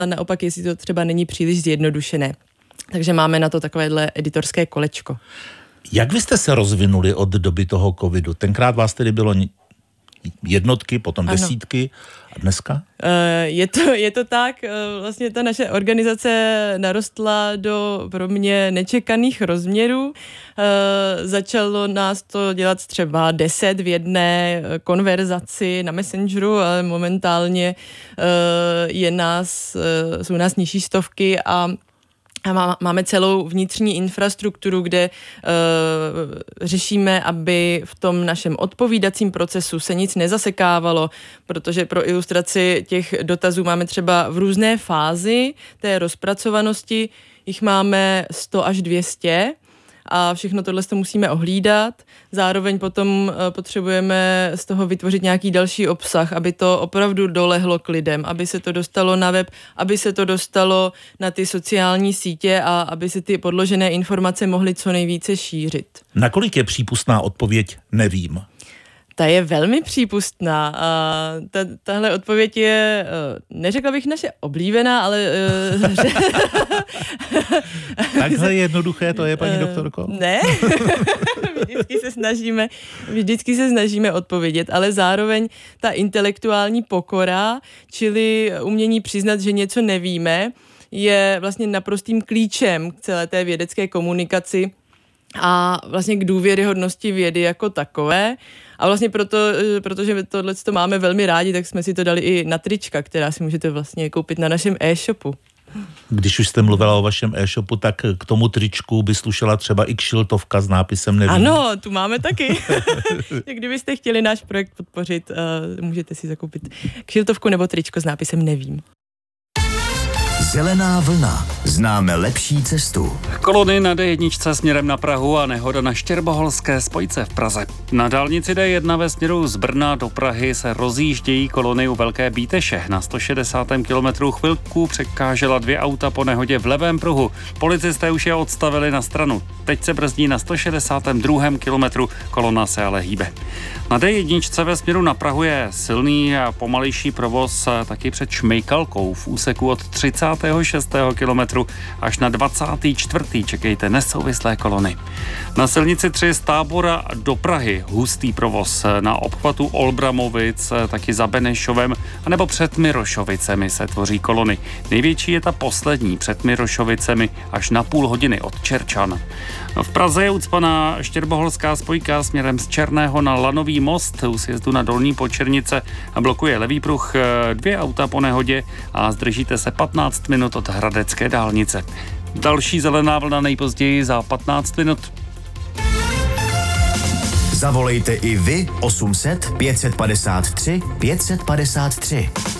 naopak, jestli to třeba není příliš zjednodušené. Takže máme na to takovéhle editorské kolečko. Jak vy jste se rozvinuli od doby toho covidu? Tenkrát vás tedy bylo jednotky, potom desítky a dneska? Je to tak, vlastně ta naše organizace narostla do pro mě nečekaných rozměrů. Začalo nás to dělat třeba 10 v jedné konverzaci na Messengeru, ale momentálně jsou nás nižší stovky a máme celou vnitřní infrastrukturu, kde řešíme, aby v tom našem odpovídacím procesu se nic nezasekávalo, protože pro ilustraci těch dotazů máme třeba v různé fázi té rozpracovanosti, jich máme 100 až 200 a všechno tohle to musíme ohlídat. Zároveň potom potřebujeme z toho vytvořit nějaký další obsah, aby to opravdu dolehlo k lidem, aby se to dostalo na web, aby se to dostalo na ty sociální sítě a aby se ty podložené informace mohly co nejvíce šířit. Nakolik je přípustná odpověď nevím? Ta je velmi přípustná a tahle odpověď je, neřekla bych naše oblíbená, ale... Takhle jednoduché to je, paní doktorko? Ne, vždycky se snažíme odpovědět, ale zároveň ta intelektuální pokora, čili umění přiznat, že něco nevíme, je vlastně naprostým klíčem k celé té vědecké komunikaci a vlastně k důvěryhodnosti vědy jako takové. A vlastně protože tohleto máme velmi rádi, tak jsme si to dali i na trička, která si můžete vlastně koupit na našem e-shopu. Když už jste mluvila o vašem e-shopu, tak k tomu tričku by slušela třeba i kšiltovka s nápisem nevím. Ano, tu máme taky. Kdybyste chtěli náš projekt podpořit, můžete si zakoupit kšiltovku nebo tričko s nápisem nevím. Zelená vlna. Známe lepší cestu. Kolony na D1 směrem na Prahu a nehoda na Štěrboholské spojce v Praze. Na dálnici D1 ve směru z Brna do Prahy se rozjíždějí kolony u Velké Bíteše. Na 160. kilometru chvilku překážela 2 auta po nehodě v levém pruhu. Policisté už je odstavili na stranu. Teď se brzdí na 162. kilometru, kolona se ale hýbe. Na D1 ve směru na Prahu je silný a pomalejší provoz taky před Šmejkalkou v úseku od 36. kilometru až na 24. čekejte nesouvislé kolony. Na silnici 3 z Tábora do Prahy hustý provoz na obchvatu Olbramovic, taky za Benešovem anebo před Mirošovicemi se tvoří kolony. Největší je ta poslední před Mirošovicemi až na půl hodiny od Čerčan. V Praze je ucpaná Štěrboholská spojka směrem z Černého na Lanový most u sjezdu na Dolní Počernice a blokuje levý pruh 2 auta po nehodě a zdržíte se 15 minut od Hradecké dálnice. Další zelená vlna nejpozději za 15 minut. Zavolejte i vy 800 553 553.